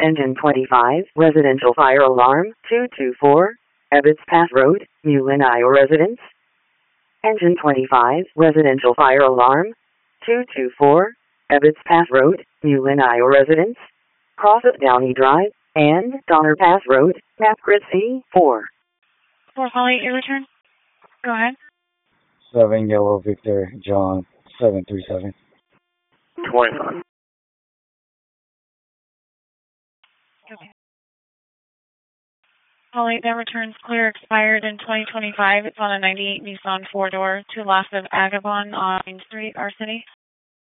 Engine 25, residential fire alarm, 224, Ebbets Pass Road, Newlyn, Iowa residence. Engine 25, residential fire alarm, 224, Ebbets Pass Road, Newlyn, Iowa residence. Cross of Downey Drive and Donner Pass Road, map grid C4. 448, your return. Go ahead. 7 Yellow Victor John 737. 25. Okay. Holly, that return's clear, expired in 2025. It's on a 98 Nissan 4-door, to left of Agavon on Main Street, our city.